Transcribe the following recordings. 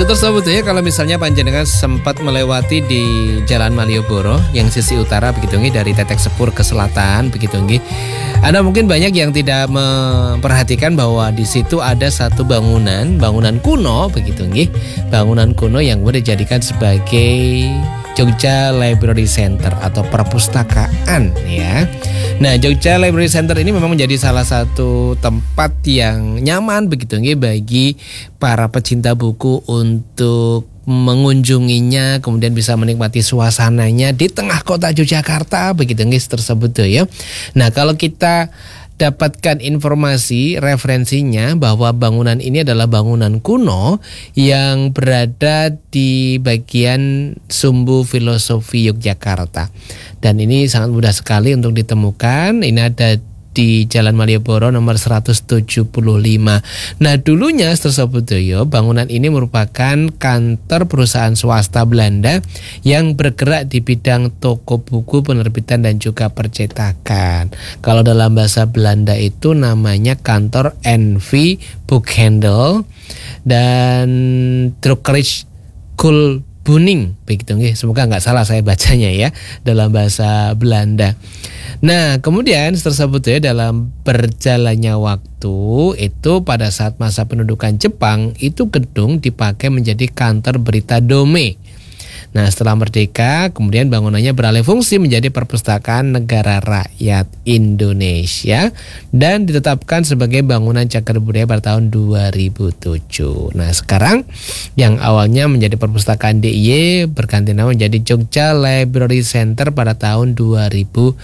tersebut ya, kalau misalnya panjenengan sempat melewati di Jalan Malioboro yang sisi utara begitu nggih, dari Tetek Sepur ke selatan begitu nggih. Anda mungkin banyak yang tidak memperhatikan bahwa di situ ada satu bangunan kuno begitu nggih. Bangunan kuno yang boleh dijadikan sebagai Jogja Library Center atau perpustakaan ya. Nah, Jogja Library Center ini memang menjadi salah satu tempat yang nyaman begitu nggih bagi para pecinta buku untuk mengunjunginya, kemudian bisa menikmati suasananya di tengah kota Yogyakarta begitu nggih tersebut tuh ya. Nah, kalau kita dapatkan informasi referensinya bahwa bangunan ini adalah bangunan kuno yang berada di bagian Sumbu Filosofi Yogyakarta. Dan ini sangat mudah sekali untuk ditemukan. Ini ada di Jalan Malioboro nomor 175. Nah, dulunya Strosobudoyo, bangunan ini merupakan kantor perusahaan swasta Belanda yang bergerak di bidang toko buku, penerbitan dan juga percetakan. Kalau dalam bahasa Belanda itu namanya kantor NV Boekhandel dan Drukkerij Kulbuning begitu nggih. Semoga nggak salah saya bacanya ya dalam bahasa Belanda. Nah, kemudian tersebut ya, dalam berjalannya waktu itu pada saat masa pendudukan Jepang itu gedung dipakai menjadi kantor berita Dome. Nah, setelah merdeka kemudian bangunannya beralih fungsi menjadi perpustakaan negara rakyat Indonesia dan ditetapkan sebagai bangunan cagar budaya pada tahun 2007. Nah, sekarang yang awalnya menjadi perpustakaan DIY berganti nama menjadi Jogja Library Center pada tahun 2010.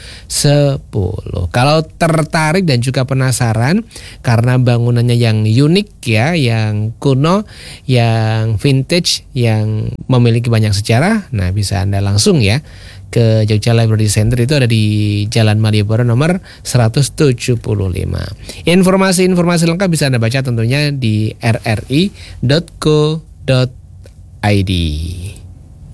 Kalau tertarik dan juga penasaran karena bangunannya yang unik ya, yang kuno, yang vintage, yang memiliki banyak sejarah, nah bisa Anda langsung ya ke Jogja Library Center, itu ada di Jalan Malioboro nomor 175. Informasi-informasi lengkap bisa Anda baca tentunya di rri.co.id.